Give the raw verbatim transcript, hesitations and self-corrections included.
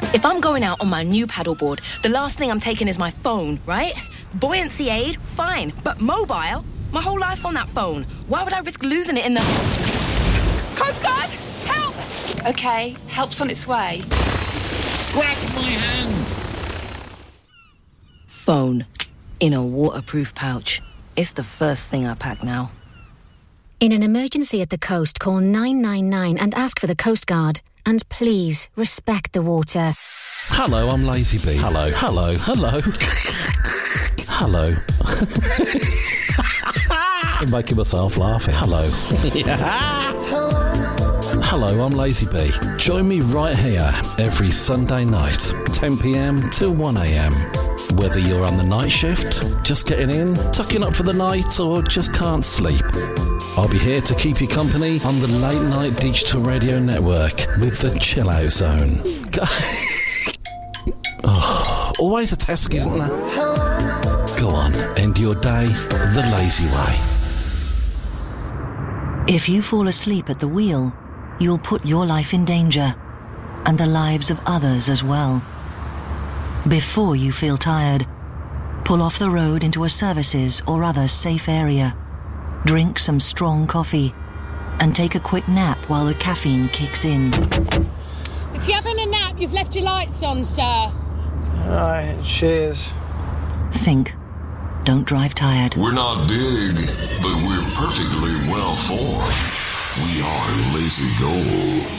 If I'm going out on my new paddleboard, the last thing I'm taking is my phone, right? Buoyancy aid, fine. But mobile? My whole life's on that phone. Why would I risk losing it in the... Coast Guard! Help! OK, help's on its way. Grab my hand! Phone. In a waterproof pouch. It's the first thing I pack now. In an emergency at the coast, call nine nine nine and ask for the Coast Guard. And please, respect the water. Hello, I'm Lazy Bee. Hello. Hello. Hello. Hello. I'm making myself laughing. Hello. Hello, I'm Lazy Bee. Join me right here every Sunday night, ten p.m. till one a.m. Whether you're on the night shift, just getting in, tucking up for the night, or just can't sleep, I'll be here to keep you company on the Late Night Digital Radio Network with the Chill Out Zone. Oh, always a task, isn't there? Go on, end your day the lazy way. If you fall asleep at the wheel, you'll put your life in danger, and the lives of others as well. Before you feel tired, pull off the road into a services or other safe area. Drink some strong coffee and take a quick nap while the caffeine kicks in. If you're having a nap, you've left your lights on, sir. All right, cheers. Think. Don't drive tired. We're not big, but we're perfectly well formed. We are Lazy Gold.